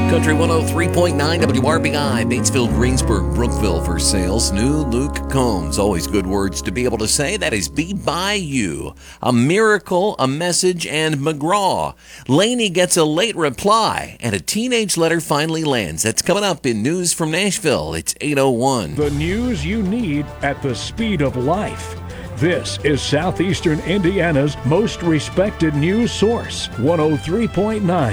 Country 103.9 WRBI, Batesville, Greensburg, Brookville for sales. New Luke Combs. Always good words to be able to say. That is Be By You. A Miracle, a Message, and McGraw. Laney gets a late reply, and a teenage letter finally lands. That's coming up in News from Nashville. It's 8:01. The news you need at the speed of life. This is Southeastern Indiana's most respected news source, 103.9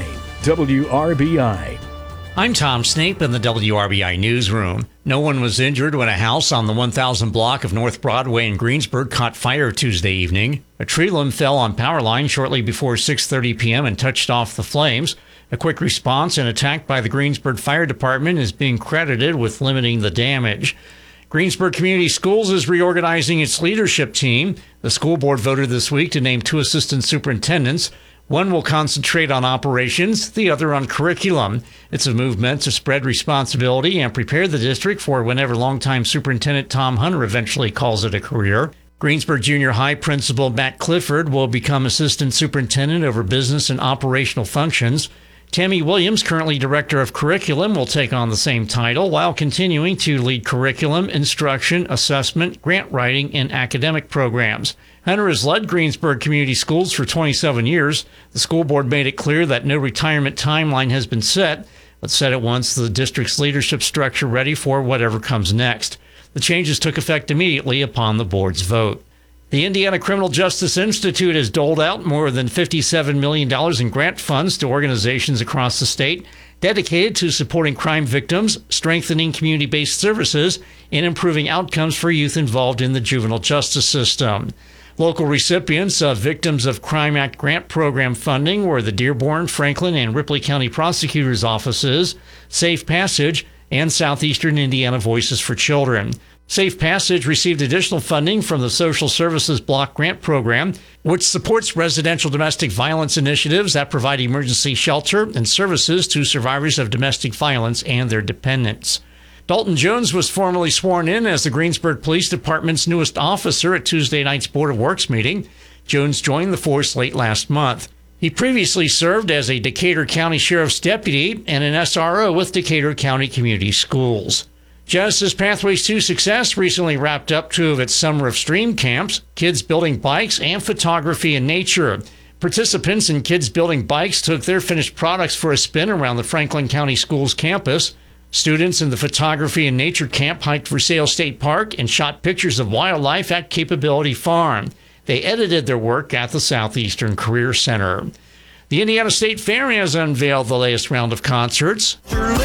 WRBI. I'm Tom Snape in the WRBI newsroom. No one was injured when a house on the 1000 block of North Broadway in Greensburg caught fire Tuesday evening. A tree limb fell on power line shortly before 6:30 p.m. and touched off the flames. A quick response and attack by the Greensburg Fire Department is being credited with limiting the damage. Greensburg Community Schools is reorganizing its leadership team. The school board voted this week to name 2 assistant superintendents. One will concentrate on operations, the other on curriculum. It's a move meant to spread responsibility and prepare the district for whenever longtime Superintendent Tom Hunter eventually calls it a career. Greensburg Junior High Principal Matt Clifford will become Assistant Superintendent over business and operational functions. Tammy Williams, currently Director of Curriculum, will take on the same title while continuing to lead curriculum, instruction, assessment, grant writing, and academic programs. Hunter has led Greensburg Community Schools for 27 years. The school board made it clear that no retirement timeline has been set, but said it wants the district's leadership structure ready for whatever comes next. The changes took effect immediately upon the board's vote. The Indiana Criminal Justice Institute has doled out more than $57 million in grant funds to organizations across the state dedicated to supporting crime victims, strengthening community-based services, and improving outcomes for youth involved in the juvenile justice system. Local recipients of Victims of Crime Act grant program funding were the Dearborn, Franklin, and Ripley County Prosecutors' offices, Safe Passage, and Southeastern Indiana Voices for Children. Safe Passage received additional funding from the Social Services Block Grant Program, which supports residential domestic violence initiatives that provide emergency shelter and services to survivors of domestic violence and their dependents. Dalton Jones was formally sworn in as the Greensburg Police Department's newest officer at Tuesday night's Board of Works meeting. Jones joined the force late last month. He previously served as a Decatur County Sheriff's Deputy and an SRO with Decatur County Community Schools. Genesis Pathways to Success recently wrapped up 2 of its Summer of Stream camps, Kids Building Bikes and Photography in Nature. Participants in Kids Building Bikes took their finished products for a spin around the Franklin County Schools campus. Students in the Photography and Nature camp hiked Versailles State Park and shot pictures of wildlife at Capability Farm. They edited their work at the Southeastern Career Center. The Indiana State Fair has unveiled the latest round of concerts.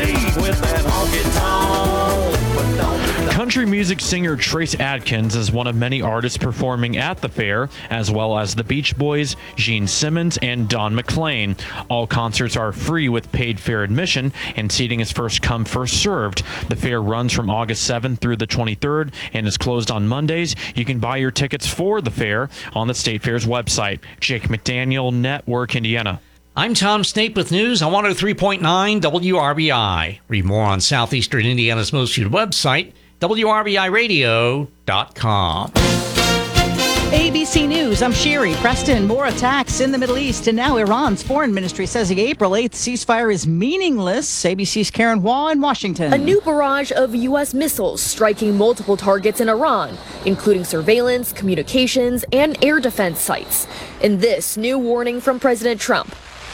Country music singer Trace Adkins is one of many artists performing at the fair, as well as the Beach Boys, Gene Simmons, and Don McLean. All concerts are free with paid fair admission, and seating is first come, first served. The fair runs from August 7th through the 23rd and is closed on Mondays. You can buy your tickets for the fair on the State Fair's website. Jake McDaniel, Network Indiana. I'm Tom Snape with news on 103.9 WRBI. Read more on Southeastern Indiana's most viewed website, WRBIRadio.com. ABC News, I'm Sherry. Preston, more attacks in the Middle East, and now Iran's foreign ministry says the April 8th ceasefire is meaningless. ABC's Karen Waugh in Washington. A new barrage of U.S. missiles striking multiple targets in Iran, including surveillance, communications, and air defense sites. In this new warning from President Trump,